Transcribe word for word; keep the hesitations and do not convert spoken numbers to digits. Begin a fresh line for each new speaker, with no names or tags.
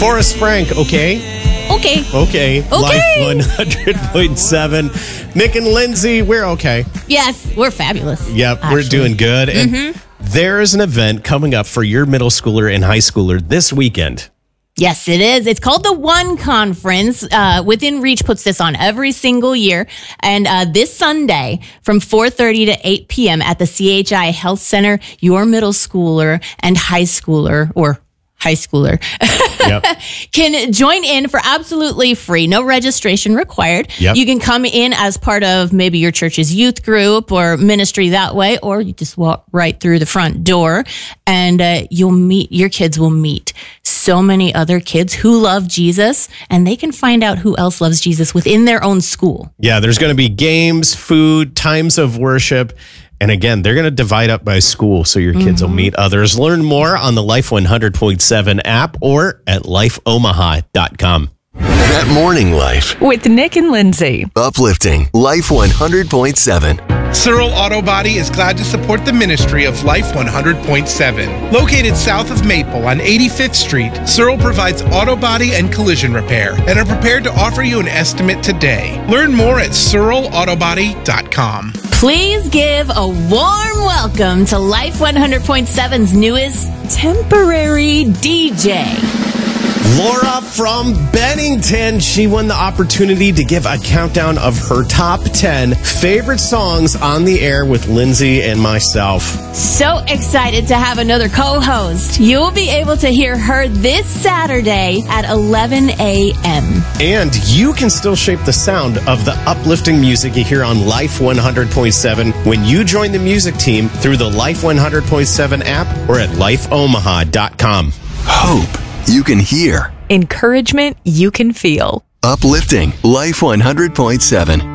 Forrest Frank, okay?
Okay.
Okay.
Okay.
Life one hundred point seven. Nick and Lindsay, we're okay.
Yes, we're fabulous.
Yep,
actually.
we're doing good. And
Mm-hmm.
there is an event coming up for your middle schooler and high schooler this weekend.
Yes, it is. It's called the One Conference. Uh, Within Reach puts this on every single year. And uh, this Sunday from four thirty to eight p.m. at the C H I Health Center, your middle schooler and high schooler or high schooler
Yep.
can join in for absolutely free. No registration required.
Yep.
You can come in as part of maybe your church's youth group or ministry that way, or you just walk right through the front door and uh, you'll meet, your kids will meet so many other kids who love Jesus, and they can find out who else loves Jesus within their own school.
Yeah, there's going to be games, food, times of worship. And again, they're going to divide up by school so your kids
Mm-hmm.
will meet others. Learn more on the Life one hundred point seven app or at life omaha dot com.
That Morning Life.
With Nick and Lindsay.
Uplifting Life one hundred point seven.
Searle Auto Body is glad to support the ministry of Life one hundred point seven. Located south of Maple on eighty-fifth Street, Searle provides auto body and collision repair and are prepared to offer you an estimate today. Learn more at searle auto body dot com.
Please give a warm welcome to Life one hundred point seven's newest temporary D J.
Laura from Bennington. She won the opportunity to give a countdown of her top ten favorite songs on the air with Lindsay and myself.
So excited to have another co-host. You will be able to hear her this Saturday at eleven a.m.
And you can still shape the sound of the uplifting music you hear on Life one hundred point seven when you join the music team through the Life one hundred point seven app or at life omaha dot com.
Hope you can hear.
Encouragement you can feel.
Uplifting Life one hundred point seven.